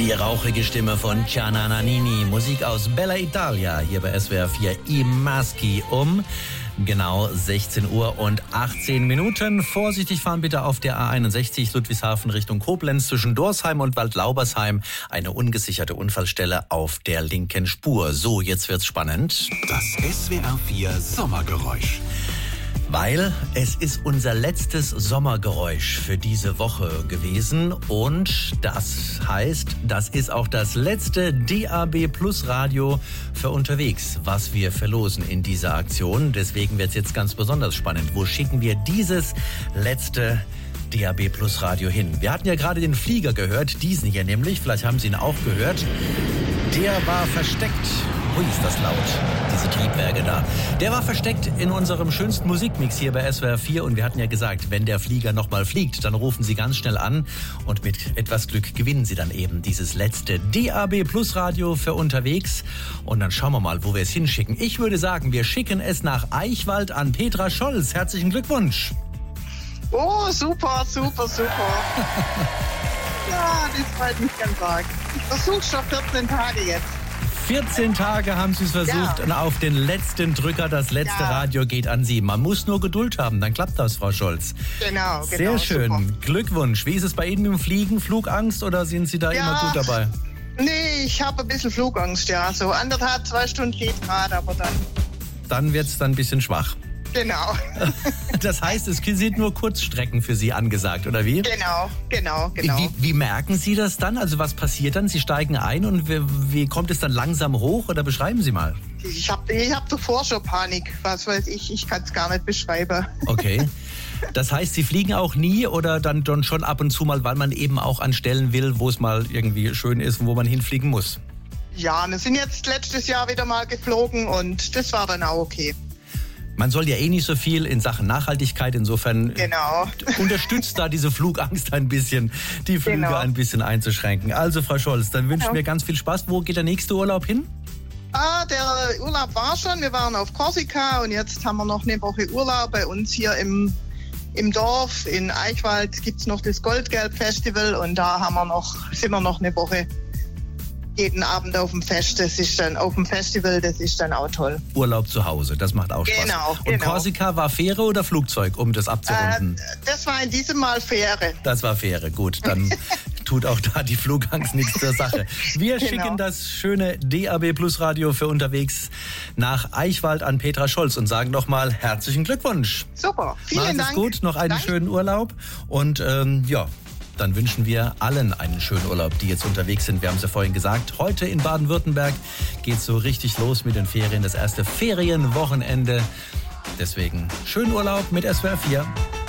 Die rauchige Stimme von Gianna Nannini, Musik aus Bella Italia, hier bei SWR 4 I Maschi um genau 16 Uhr und 18 Minuten. Vorsichtig fahren bitte auf der A61 Ludwigshafen Richtung Koblenz zwischen Dorsheim und Waldlaubersheim. Eine ungesicherte Unfallstelle auf der linken Spur. So, jetzt wird's spannend. Das SWR 4 Sommergeräusch. Weil es ist unser letztes Sommergeräusch für diese Woche gewesen und das heißt, das ist auch das letzte DAB Plus Radio für unterwegs, was wir verlosen in dieser Aktion. Deswegen wird es jetzt ganz besonders spannend. Wo schicken wir dieses letzte DAB Plus Radio hin? Wir hatten ja gerade den Flieger gehört, diesen hier nämlich, vielleicht haben Sie ihn auch gehört. Der war versteckt. Ui, ist das laut, diese Triebwerke da. Der war versteckt in unserem schönsten Musikmix hier bei SWR 4 und wir hatten ja gesagt, wenn der Flieger nochmal fliegt, dann rufen Sie ganz schnell an und mit etwas Glück gewinnen Sie dann eben dieses letzte DAB Plus Radio für unterwegs und dann schauen wir mal, wo wir es hinschicken. Ich würde sagen, wir schicken es nach Eichwald an Petra Scholz. Herzlichen Glückwunsch. Oh, super. Ja, das freut mich ganz arg. Ich versuche schon 14 Tage jetzt. 14 Tage haben Sie es versucht und auf den letzten Drücker, das letzte Radio geht an Sie. Man muss nur Geduld haben, dann klappt das, Frau Scholz. Genau. Sehr schön. Super. Glückwunsch. Wie ist es bei Ihnen im Fliegen? Flugangst oder sind Sie da immer gut dabei? Nee, ich habe ein bisschen Flugangst, ja. So 1,5, 2 Stunden geht gerade, aber dann... Dann wird es dann ein bisschen schwach. Genau. Das heißt, es sind nur Kurzstrecken für Sie angesagt, oder wie? Genau. Wie merken Sie das dann? Also was passiert dann? Sie steigen ein und wie kommt es dann langsam hoch? Oder beschreiben Sie mal. Ich hab davor schon Panik. Was weiß ich kann es gar nicht beschreiben. Okay. Das heißt, Sie fliegen auch nie oder dann schon ab und zu mal, weil man eben auch an Stellen will, wo es mal irgendwie schön ist und wo man hinfliegen muss? Ja, wir sind jetzt letztes Jahr wieder mal geflogen und das war dann auch okay. Man soll ja eh nicht so viel in Sachen Nachhaltigkeit, insofern genau. Unterstützt da diese Flugangst ein bisschen, die Flüge ein bisschen einzuschränken. Also Frau Scholz, dann wünschen wir ganz viel Spaß. Wo geht der nächste Urlaub hin? Der Urlaub war schon, wir waren auf Korsika und jetzt haben wir noch eine Woche Urlaub bei uns hier im Dorf. In Eichwald gibt's noch das Goldgelb-Festival und da sind wir noch eine Woche. Jeden Abend auf dem Fest, das ist dann auf dem Festival, das ist dann auch toll. Urlaub zu Hause, das macht auch Spaß. Genau. Und Korsika war Fähre oder Flugzeug, um das abzurunden? Das war in diesem Mal Fähre. Das war Fähre, gut, dann tut auch da die Flugangst nichts zur Sache. Wir schicken das schöne DAB Plus Radio für unterwegs nach Eichwald an Petra Scholz und sagen nochmal herzlichen Glückwunsch. Super, vielen Dank. Machen Sie es gut, noch einen schönen Urlaub und dann wünschen wir allen einen schönen Urlaub, die jetzt unterwegs sind. Wir haben es ja vorhin gesagt, heute in Baden-Württemberg geht es so richtig los mit den Ferien. Das erste Ferienwochenende. Deswegen schönen Urlaub mit SWR 4.